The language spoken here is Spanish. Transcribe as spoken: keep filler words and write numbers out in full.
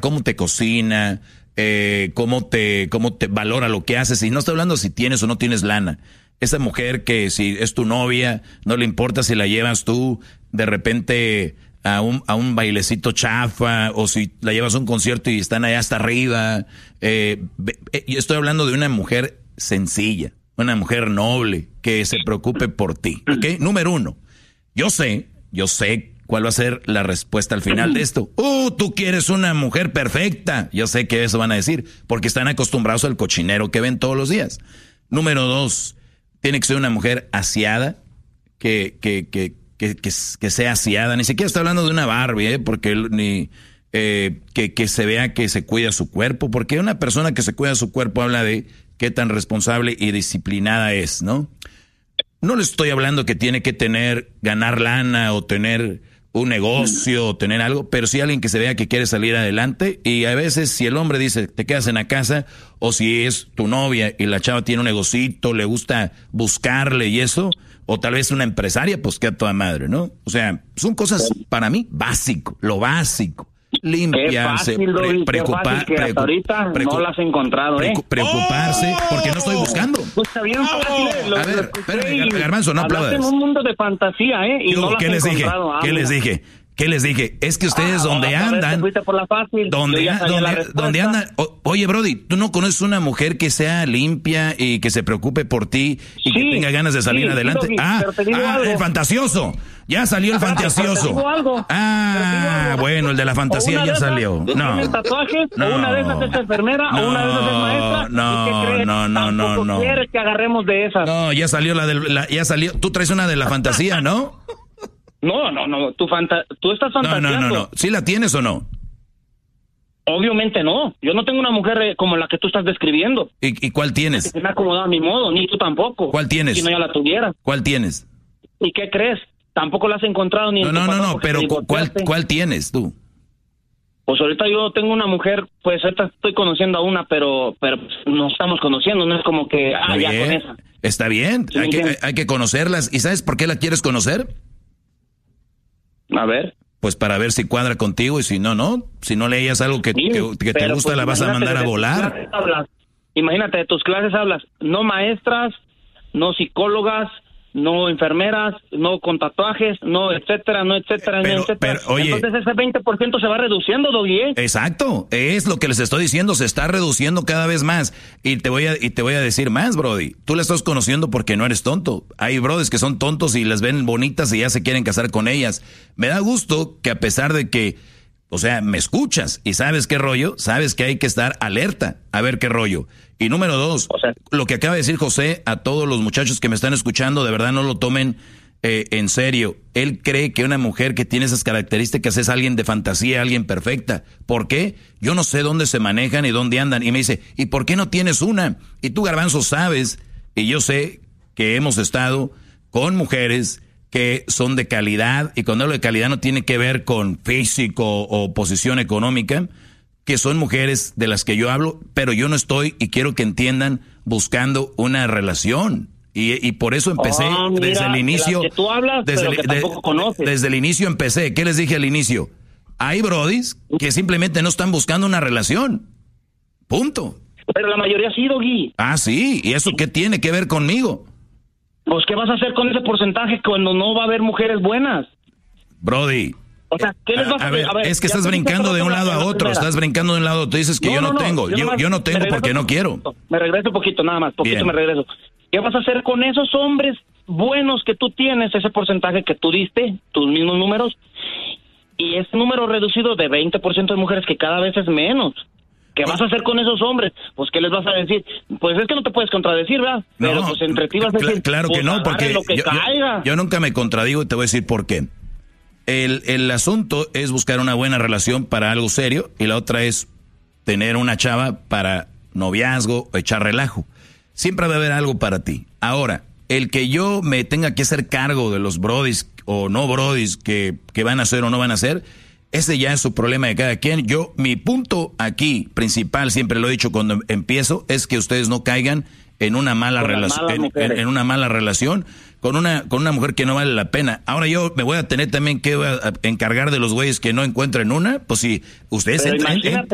cómo te cocina, eh, cómo te, cómo te valora lo que haces. Y no estoy hablando si tienes o no tienes lana. Esa mujer que si es tu novia, no le importa si la llevas tú de repente a un, a un bailecito chafa, o si la llevas a un concierto y están allá hasta arriba. Eh, eh, yo estoy hablando de una mujer sencilla, una mujer noble, que se preocupe por ti, ¿ok? Número uno, yo sé, yo sé cuál va a ser la respuesta al final de esto. ¡Uh, tú quieres una mujer perfecta! Yo sé que eso van a decir, porque están acostumbrados al cochinero que ven todos los días. Número dos, tiene que ser una mujer aseada, que, que, que, que, que, que sea aseada. Ni siquiera está hablando de una Barbie, ¿eh? Porque ni eh, que, que se vea que se cuida su cuerpo, porque una persona que se cuida su cuerpo habla de qué tan responsable y disciplinada es, ¿no? No le estoy hablando que tiene que tener, ganar lana o tener un negocio o tener algo, pero sí alguien que se vea que quiere salir adelante. Y a veces si el hombre dice te quedas en la casa, o si es tu novia y la chava tiene un negocito, le gusta buscarle y eso, o tal vez una empresaria, pues queda toda madre, ¿no? O sea, son cosas para mí básico, lo básico. Limpiarse, fácil, pre preocupar, que hasta ahorita no las has encontrado, ¿eh? Preocuparse, ¡Oh! porque no estoy buscando. Pues está bien fácil. A ver, espérame, Garbanzo, no aplaudas. En un mundo de fantasía, ¿eh? Y Yo, no las ¿qué les dije? ah, ¿Qué les dije? ¿Qué les dije? Es que ustedes ah, donde andan, te por la fácil. donde, donde, donde andan, o, oye Brody, ¿tú no conoces una mujer que sea limpia y que se preocupe por ti y sí, que tenga ganas de salir sí, adelante? Sí, ah, ah el fantasioso, ya salió el fantasioso. Ah, algo. Bueno, el de la fantasía ya de salió. No. ¿Tienes tatuajes? No. O una de esas es enfermera, no. o una de esas es maestra. No, ¿Y qué crees? no, no, no, no. ¿Quieres que agarremos de esas? No, ya salió la del, la, ya salió. Tú traes una de la fantasía, ¿no? No, no, no, tú, fanta tú estás fantaseando. No, no, no, no. ¿Sí la tienes o no? Obviamente no. Yo no tengo una mujer como la que tú estás describiendo. ¿Y, y cuál tienes? Que me ha acomodado a mi modo, ni tú tampoco. ¿Cuál tienes? Si no, ya la tuvieras. ¿Cuál tienes? ¿Y qué crees? Tampoco la has encontrado ni no, en tu No, no, no, pero ¿cuál, ¿cuál tienes tú? Pues ahorita yo tengo una mujer, pues ahorita estoy conociendo a una, pero pero no estamos conociendo, no es como que, ah, ya con esa. Está bien, ¿Sí hay, que, hay, hay que conocerlas. ¿Y sabes por qué la quieres conocer? A ver. Pues para ver si cuadra contigo y si no, no. Si no leías algo que, sí, que, que te gusta, pues, la vas a mandar a volar. Hablas, imagínate, de tus clases hablas, no maestras, no psicólogas, no enfermeras, no con tatuajes, no etcétera, no etcétera, pero, no etcétera. Pero, oye, entonces ese veinte por ciento se va reduciendo, Doggy, ¿eh? Exacto, es lo que les estoy diciendo, se está reduciendo cada vez más. Y te voy a, y te voy a decir más, Brody. Tú la estás conociendo porque no eres tonto. Hay brodis que son tontos y las ven bonitas y ya se quieren casar con ellas. Me da gusto que a pesar de que, o sea, me escuchas y sabes qué rollo, sabes que hay que estar alerta a ver qué rollo. Y número dos, o sea, lo que acaba de decir José, a todos los muchachos que me están escuchando, de verdad no lo tomen eh, en serio. Él cree que una mujer que tiene esas características es alguien de fantasía, alguien perfecta. ¿Por qué? Yo no sé dónde se manejan y dónde andan. Y me dice, ¿y por qué no tienes una? Y tú, Garbanzo, sabes, y yo sé que hemos estado con mujeres que son de calidad, y cuando hablo de calidad no tiene que ver con físico o posición económica, que son mujeres de las que yo hablo, pero yo no estoy, y quiero que entiendan, buscando una relación. Y, y por eso empecé oh, mira, desde el inicio. De que tú hablas, desde, pero el, que tampoco de, conoces. Desde el inicio empecé. ¿Qué les dije al inicio? Hay brodis que simplemente no están buscando una relación. Punto. Pero la mayoría sí, Doggy. Ah, sí. ¿Y eso qué tiene que ver conmigo? Pues, ¿qué vas a hacer con ese porcentaje cuando no va a haber mujeres buenas? Brody. O sea, ¿qué les vas a, a, ver, a ver? Es que estás brincando de un lado a otro, estás brincando de un lado a otro. Dices que no, yo no, no tengo, yo, yo, más, yo no tengo porque no quiero. Me regreso un poquito, nada más, poquito Bien. me regreso. ¿Qué vas a hacer con esos hombres buenos que tú tienes, ese porcentaje que tú diste, tus mismos números, y ese número reducido de veinte por ciento de mujeres que cada vez es menos? ¿Qué vas a hacer con esos hombres? Pues, ¿qué les vas a decir? Pues es que no te puedes contradecir, ¿verdad? No, Pero pues entre ti vas a decir, claro pues, que no, porque lo que yo, caiga. Yo, yo nunca me contradigo y te voy a decir por qué. El, el asunto es buscar una buena relación para algo serio y la otra es tener una chava para noviazgo o echar relajo. Siempre va a haber algo para ti. Ahora, el que yo me tenga que hacer cargo de los brodis o no brodis que, que van a hacer o no van a hacer, ese ya es su problema de cada quien. Yo, mi punto aquí principal, siempre lo he dicho cuando empiezo, es que ustedes no caigan en una mala relación, en, en, en una mala relación con una con una mujer que no vale la pena. Ahora yo me voy a tener también que encargar de los güeyes que no encuentren una, pues si ustedes entran,